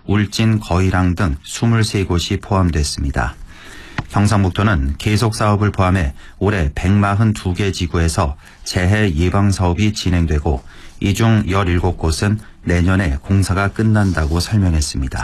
울진, 거이랑 등 23곳이 포함됐습니다. 경상북도는 계속 사업을 포함해 올해 142개 지구에서 재해 예방 사업이 진행되고 이 중 17곳은 내년에 공사가 끝난다고 설명했습니다.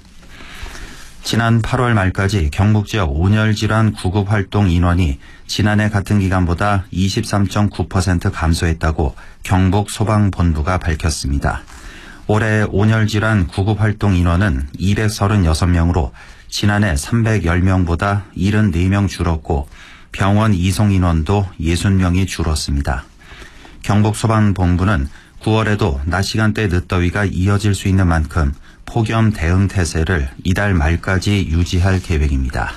지난 8월 말까지 경북 지역 온열 질환 구급 활동 인원이 지난해 같은 기간보다 23.9% 감소했다고 경북 소방본부가 밝혔습니다. 올해 온열 질환 구급 활동 인원은 236명으로 지난해 310명보다 74명 줄었고 병원 이송 인원도 60명이 줄었습니다. 경북 소방본부는 9월에도 낮 시간대 늦더위가 이어질 수 있는 만큼 폭염 대응 태세를 이달 말까지 유지할 계획입니다.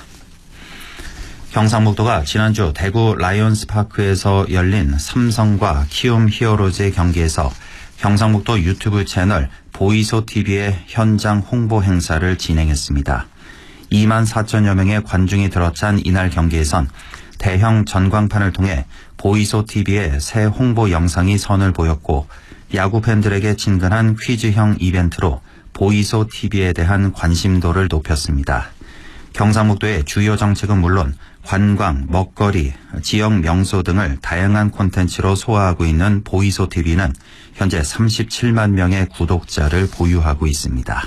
경상북도가 지난주 대구 라이온스파크에서 열린 삼성과 키움 히어로즈의 경기에서 경상북도 유튜브 채널 보이소TV의 현장 홍보 행사를 진행했습니다. 2만 4천여 명의 관중이 들어찬 이날 경기에선 대형 전광판을 통해 보이소TV의 새 홍보 영상이 선을 보였고 야구 팬들에게 친근한 퀴즈형 이벤트로 보이소TV에 대한 관심도를 높였습니다. 경상북도의 주요 정책은 물론 관광, 먹거리, 지역 명소 등을 다양한 콘텐츠로 소화하고 있는 보이소TV는 현재 37만 명의 구독자를 보유하고 있습니다.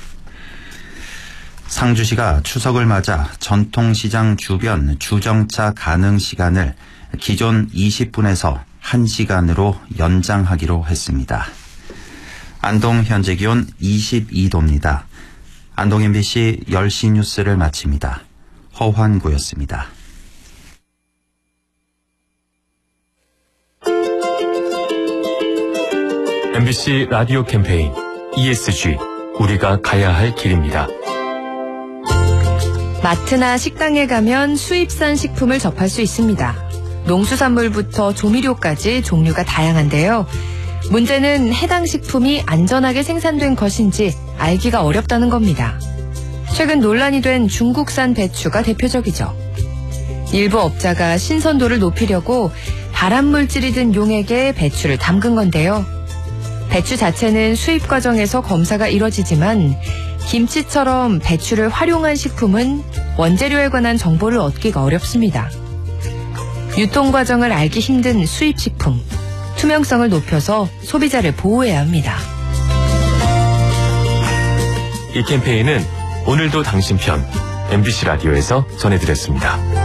상주시가 추석을 맞아 전통시장 주변 주정차 가능 시간을 기존 20분에서 1시간으로 연장하기로 했습니다. 안동 현재 기온 22도입니다. 안동 MBC 10시 뉴스를 마칩니다. 허환구였습니다. MBC 라디오 캠페인 ESG, 우리가 가야 할 길입니다. 마트나 식당에 가면 수입산 식품을 접할 수 있습니다. 농수산물부터 조미료까지 종류가 다양한데요. 문제는 해당 식품이 안전하게 생산된 것인지 알기가 어렵다는 겁니다. 최근 논란이 된 중국산 배추가 대표적이죠. 일부 업자가 신선도를 높이려고 발암물질이 든 용액에 배추를 담근 건데요. 배추 자체는 수입 과정에서 검사가 이뤄지지만 김치처럼 배추를 활용한 식품은 원재료에 관한 정보를 얻기가 어렵습니다. 유통 과정을 알기 힘든 수입 식품, 투명성을 높여서 소비자를 보호해야 합니다. 이 캠페인은 오늘도 당신 편 MBC 라디오에서 전해드렸습니다.